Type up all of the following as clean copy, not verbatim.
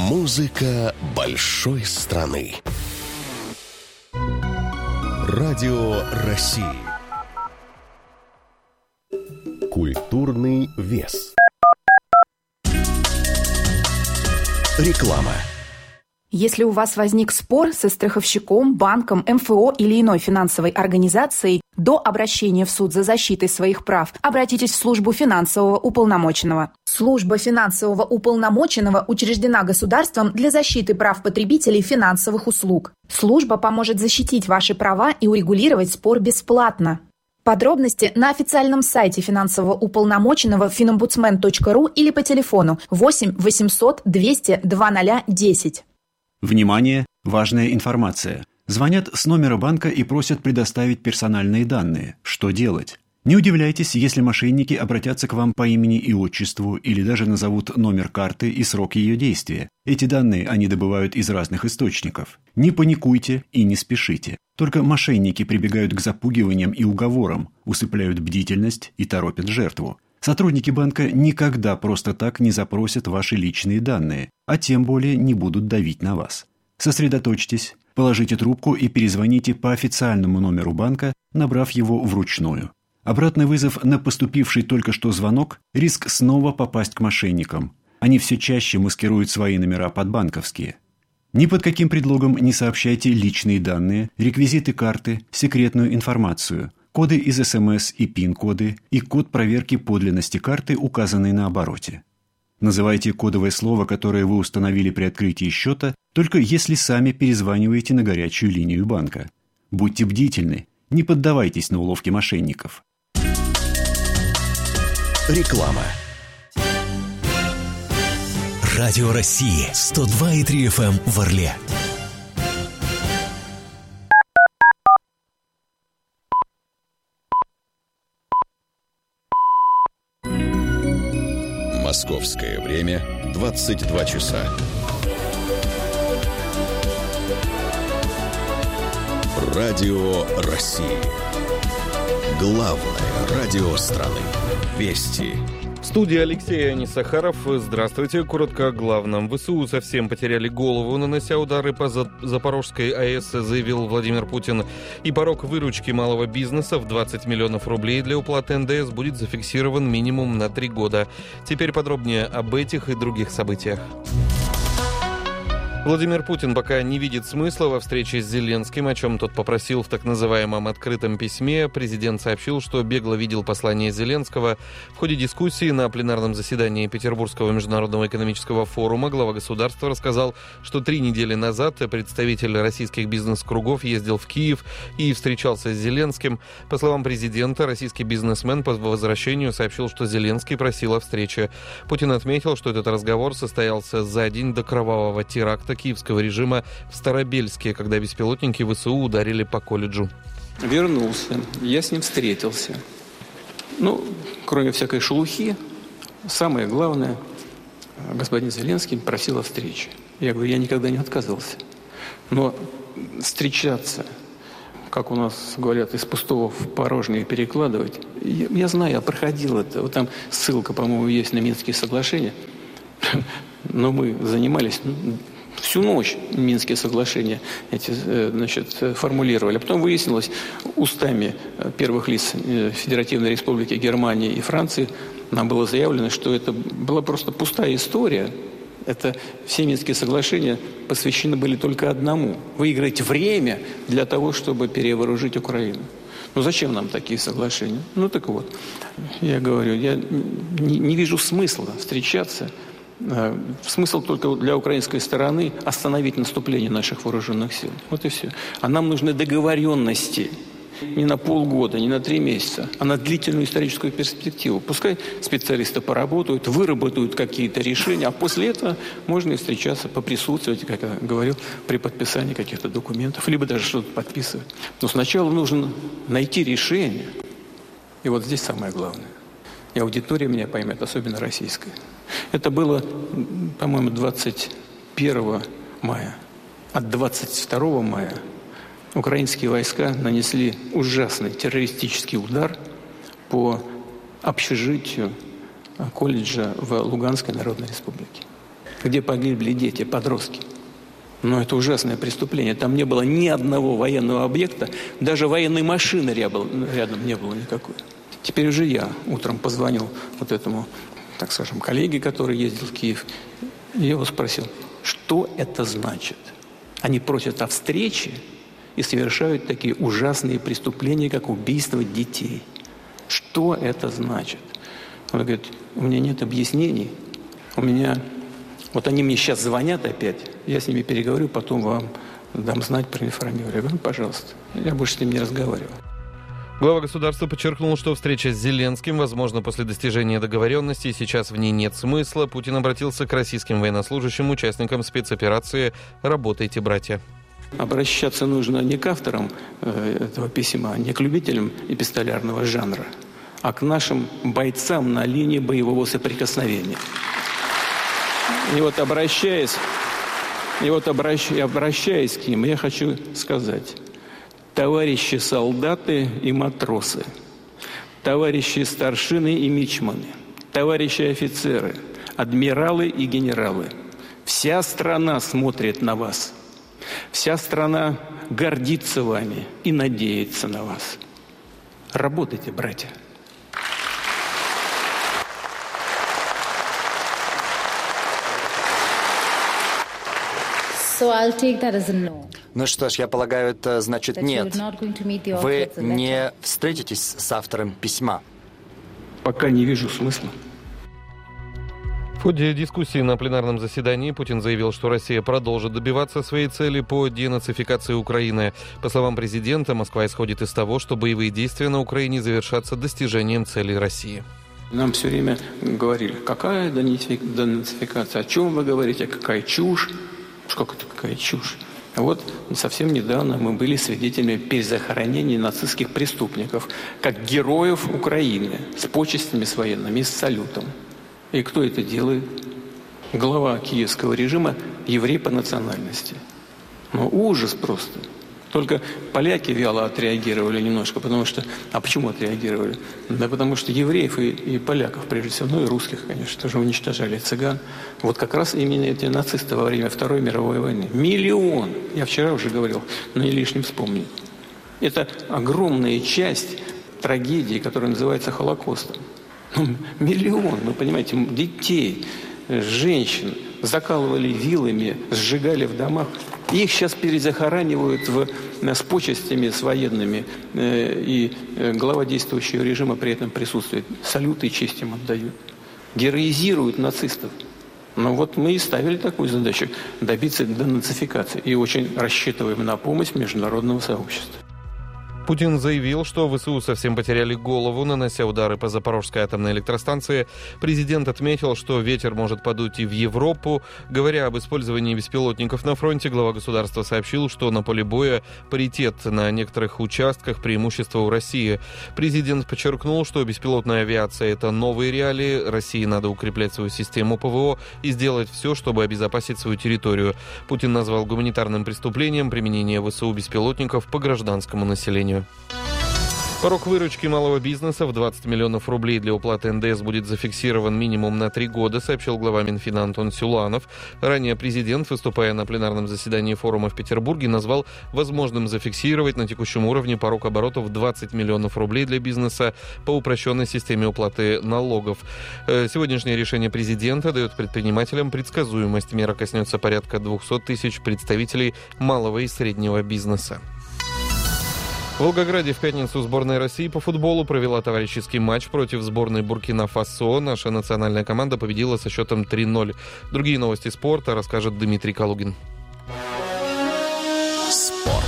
Музыка большой страны. Радио России. Культурный вес. Реклама. Если у вас возник спор со страховщиком, банком, МФО или иной финансовой организацией, до обращения в суд за защитой своих прав обратитесь в службу финансового уполномоченного. Служба финансового уполномоченного учреждена государством для защиты прав потребителей финансовых услуг. Служба поможет защитить ваши права и урегулировать спор бесплатно. Подробности на официальном сайте финансового уполномоченного finombudsman.ru или по телефону 8 800 200 2010. Внимание! Важная информация. Звонят с номера банка и просят предоставить персональные данные. Что делать? Не удивляйтесь, если мошенники обратятся к вам по имени и отчеству или даже назовут номер карты и срок ее действия. Эти данные они добывают из разных источников. Не паникуйте и не спешите. Только мошенники прибегают к запугиваниям и уговорам, усыпляют бдительность и торопят жертву. Сотрудники банка никогда просто так не запросят ваши личные данные, а тем более не будут давить на вас. Сосредоточьтесь, положите трубку и перезвоните по официальному номеру банка, набрав его вручную. Обратный вызов на поступивший только что звонок – риск снова попасть к мошенникам. Они все чаще маскируют свои номера под банковские. Ни под каким предлогом не сообщайте личные данные, реквизиты карты, секретную информацию, коды из СМС и ПИН-коды и код проверки подлинности карты, указанный на обороте. Называйте кодовое слово, которое вы установили при открытии счета, только если сами перезваниваете на горячую линию банка. Будьте бдительны, не поддавайтесь на уловки мошенников. Реклама. Радио России 102,3 FM в Орле. Московское время 22 часа. Радио России. Главное радио страны. Вести. В студии Алексей Анисахаров. Здравствуйте. Коротко о главном. ВСУ совсем потеряли голову, нанося удары по Запорожской АЭС, заявил Владимир Путин. И порог выручки малого бизнеса в 20 миллионов рублей для уплаты НДС будет зафиксирован минимум на 3 года. Теперь подробнее об этих и других событиях. Владимир Путин пока не видит смысла во встрече с Зеленским, о чем тот попросил в так называемом открытом письме. Президент сообщил, что бегло видел послание Зеленского. В ходе дискуссии на пленарном заседании Петербургского международного экономического форума глава государства рассказал, что 3 недели назад представитель российских бизнес-кругов ездил в Киев и встречался с Зеленским. По словам президента, российский бизнесмен по возвращению сообщил, что Зеленский просил о встрече. Путин отметил, что этот разговор состоялся за день до кровавого теракта киевского режима в Старобельске, когда беспилотники ВСУ ударили по колледжу. Вернулся, я с ним встретился. Кроме всякой шелухи, самое главное, господин Зеленский просил о встрече. Я говорю, я никогда не отказывался. Но встречаться, как у нас говорят, из пустого в порожнее перекладывать, я знаю, я проходил это. Вот там ссылка, по-моему, есть на Минские соглашения. Но мы занимались всю ночь Минские соглашения формулировали. А потом выяснилось устами первых лиц Федеративной Республики Германии и Франции, нам было заявлено, что это была просто пустая история. Это все Минские соглашения посвящены были только одному – выиграть время для того, чтобы перевооружить Украину. Зачем нам такие соглашения? Так вот, я говорю, я не вижу смысла встречаться. Смысл только для украинской стороны остановить наступление наших вооруженных сил. Вот и все. А нам нужны договоренности. Не на полгода, не на 3 месяца, а на длительную историческую перспективу. Пускай специалисты поработают, выработают какие-то решения, а после этого можно и встречаться, поприсутствовать, как я говорил, при подписании каких-то документов, либо даже что-то подписывать. Но сначала нужно найти решение. И вот здесь самое главное. И аудитория меня поймет, особенно российская. Это было, по-моему, 21 мая. От 22 мая украинские войска нанесли ужасный террористический удар по общежитию колледжа в Луганской Народной Республике. где погибли дети, подростки. Но это ужасное преступление. Там не было ни одного военного объекта, даже военной машины рядом не было никакой. Теперь уже я утром позвонил вот этому, так скажем, коллеге, который ездил в Киев, и я его спросил, что это значит? Они просят о встрече и совершают такие ужасные преступления, как убийство детей. Что это значит? Он говорит, у меня нет объяснений, вот они мне сейчас звонят опять, я с ними переговорю, потом вам дам знать, проинформирую. Я говорю, пожалуйста, я больше с ним не разговариваю. Глава государства подчеркнул, что встреча с Зеленским возможна после достижения договоренности, и сейчас в ней нет смысла. Путин обратился к российским военнослужащим, участникам спецоперации «Работайте, братья». Обращаться нужно не к авторам этого письма, не к любителям эпистолярного жанра, а к нашим бойцам на линии боевого соприкосновения. И вот обращаясь к ним, я хочу сказать: товарищи солдаты и матросы, товарищи старшины и мичманы, товарищи офицеры, адмиралы и генералы, вся страна смотрит на вас, вся страна гордится вами и надеется на вас. Работайте, братья. So I'll take that as a no. Ну что ж, я полагаю, это значит нет. Вы не встретитесь с автором письма? Пока не вижу смысла. В ходе дискуссии на пленарном заседании Путин заявил, что Россия продолжит добиваться своей цели по денацификации Украины. По словам президента, Москва исходит из того, что боевые действия на Украине завершатся достижением целей России. Нам все время говорили, какая денацификация, о чем вы говорите, какая чушь. Сколько это, какая чушь. А вот совсем недавно мы были свидетелями перезахоронения нацистских преступников, как героев Украины, с почестями с военными, с салютом. И кто это делает? Глава киевского режима, еврей по национальности. Ну, ужас просто. Только поляки вяло отреагировали немножко, потому что... А почему отреагировали? Да потому что евреев и поляков, прежде всего, ну и русских, конечно, тоже уничтожали, цыган. Вот как раз именно эти нацисты во время Второй мировой войны. 1 миллион! Я вчера уже говорил, но не лишним вспомнить. Это огромная часть трагедии, которая называется Холокостом. 1 миллион, вы понимаете, детей, женщин закалывали вилами, сжигали в домах. Их сейчас перезахоранивают с почестями, с военными, и глава действующего режима при этом присутствует. Салюты и честь им отдают. Героизируют нацистов. Но вот мы и ставили такую задачу – добиться денацификации. И очень рассчитываем на помощь международного сообщества. Путин заявил, что ВСУ совсем потеряли голову, нанося удары по Запорожской атомной электростанции. Президент отметил, что ветер может подуть и в Европу. Говоря об использовании беспилотников на фронте, глава государства сообщил, что на поле боя паритет, на некоторых участках преимущество у России. Президент подчеркнул, что беспилотная авиация – это новые реалии. России надо укреплять свою систему ПВО и сделать все, чтобы обезопасить свою территорию. Путин назвал гуманитарным преступлением применение ВСУ беспилотников по гражданскому населению. Порог выручки малого бизнеса в 20 миллионов рублей для уплаты НДС будет зафиксирован минимум на 3 года, сообщил глава Минфина Антон Силуанов. Ранее президент, выступая на пленарном заседании форума в Петербурге, назвал возможным зафиксировать на текущем уровне порог оборотов 20 миллионов рублей для бизнеса по упрощенной системе уплаты налогов. Сегодняшнее решение президента дает предпринимателям предсказуемость. Мера коснется порядка 200 тысяч представителей малого и среднего бизнеса. В Волгограде в пятницу сборная России по футболу провела товарищеский матч против сборной Буркина-Фасо. Наша национальная команда победила со счетом 3-0. Другие новости спорта расскажет Дмитрий Калугин. Спорт.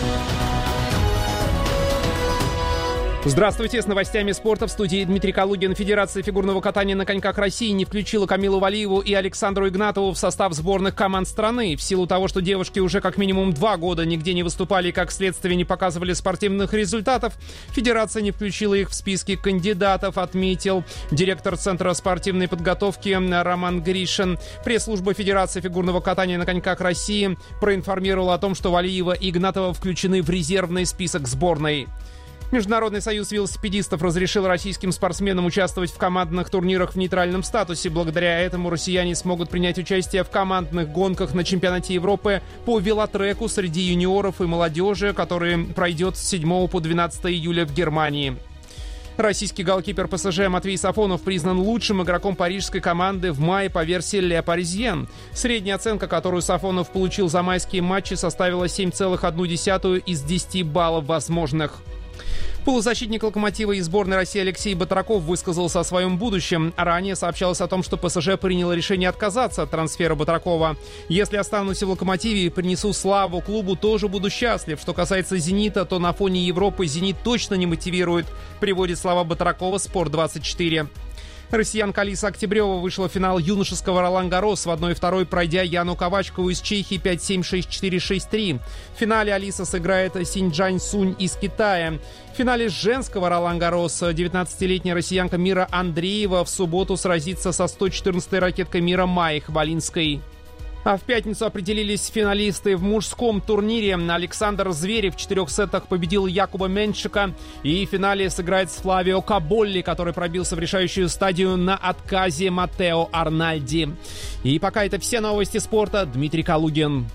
Здравствуйте, с новостями спорта в студии Дмитрий Калугин. Федерация фигурного катания на коньках России не включила Камилу Валиеву и Александру Игнатову в состав сборных команд страны. В силу того, что девушки уже как минимум 2 года нигде не выступали и как следствие не показывали спортивных результатов, Федерация не включила их в списки кандидатов, отметил директор Центра спортивной подготовки Роман Гришин. Пресс-служба Федерации фигурного катания на коньках России проинформировала о том, что Валиева и Игнатова включены в резервный список сборной. Международный союз велосипедистов разрешил российским спортсменам участвовать в командных турнирах в нейтральном статусе. Благодаря этому россияне смогут принять участие в командных гонках на чемпионате Европы по велотреку среди юниоров и молодежи, который пройдет с 7 по 12 июля в Германии. Российский голкипер ПСЖ Матвей Сафонов признан лучшим игроком парижской команды в мае по версии Le Parisien. Средняя оценка, которую Сафонов получил за майские матчи, составила 7,1 из 10 баллов возможных. Полузащитник «Локомотива» и сборной России Алексей Батраков высказался о своем будущем. Ранее сообщалось о том, что ПСЖ приняло решение отказаться от трансфера Батракова. «Если останусь в «Локомотиве» и принесу славу клубу, тоже буду счастлив. Что касается «Зенита», то на фоне Европы «Зенит» точно не мотивирует», приводит слова Батракова «Спорт-24». Россиянка Алиса Октябрева вышла в финал юношеского Ролан-Гаррос в 1/2, пройдя Яну Ковачкову из Чехии 5-7, 6-4, 6-3. В финале Алиса сыграет Синьчжань Сунь из Китая. В финале женского Ролан-Гаррос 19-летняя россиянка Мира Андреева в субботу сразится со 114-й ракеткой мира Майей Хвалинской. А в пятницу определились финалисты в мужском турнире. Александр Зверев в 4 сетах победил Якуба Менчика. И в финале сыграет с Флавио Каболли, который пробился в решающую стадию на отказе Маттео Арнальди. И пока это все новости спорта. Дмитрий Калугин.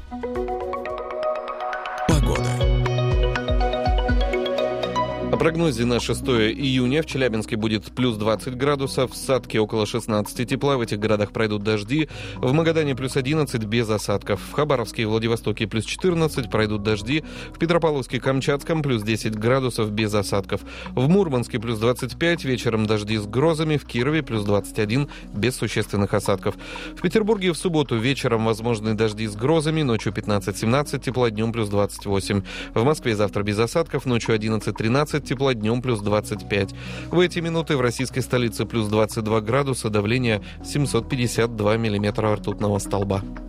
О прогнозе на 6 июня в Челябинске будет плюс 20 градусов, в Сатке около 16 тепла, в этих городах пройдут дожди, в Магадане плюс 11 без осадков, в Хабаровске и Владивостоке плюс 14 пройдут дожди, в Петропавловске-Камчатском плюс 10 градусов без осадков, в Мурманске плюс 25, вечером дожди с грозами, в Кирове плюс 21 без существенных осадков. В Петербурге в субботу вечером возможны дожди с грозами, ночью 15-17 тепла, днем плюс 28. В Москве завтра без осадков, ночью 11-13 тепла, днем плюс 25. В эти минуты в российской столице плюс 22 градуса, давление 752 миллиметра ртутного столба.